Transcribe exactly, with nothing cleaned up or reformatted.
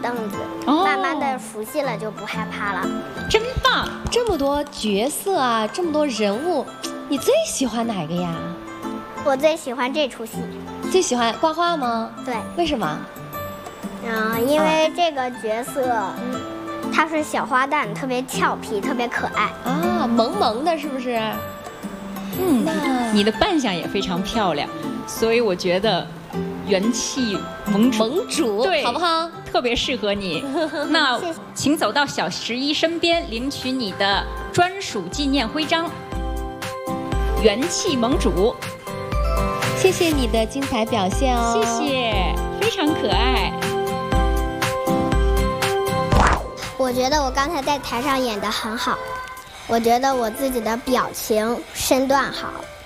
凳子， 哦、 慢慢的熟悉了就不害怕了。 真棒！ 这么多角色啊，这么多人物，你最喜欢哪个呀？ 我最喜欢这出戏。 最喜欢挂画吗？ 对。 为什么？ 嗯，因为这个角色，嗯，他是小花旦，特别俏皮，特别可爱。 啊，萌萌的，是不是？ 嗯，你的扮相也非常漂亮，所以我觉得元气盟主， 盟主， 对， 好不好？ 特别适合你。那请走到小十一身边，领取你的专属纪念徽章。元气盟主， 谢谢你的精彩表现哦！ 谢谢，非常可爱。 我觉得我刚才在台上演得很好，我觉得我自己的表情身段好。